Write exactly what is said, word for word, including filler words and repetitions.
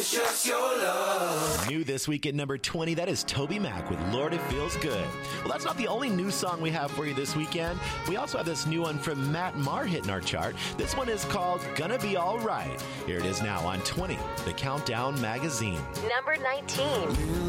Just your love. New this week at number twenty, that is Toby Mac with Lord, It Feels Good. Well, that's not the only new song we have for you this weekend. We also have this new one from Matt Maher hitting our chart. This one is called Gonna Be Alright. Here it is now on twenty, the Countdown Magazine. Number nineteen.